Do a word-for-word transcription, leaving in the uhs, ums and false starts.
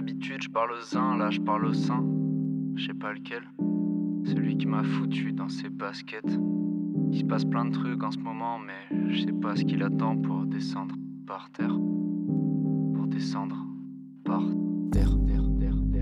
d'habitude, je parle aux uns, là je parle au sein. Je sais pas lequel. Celui qui m'a foutu dans ses baskets. Il se passe plein de trucs en ce moment, mais je sais pas ce qu'il attend pour descendre par terre. Pour descendre par terre.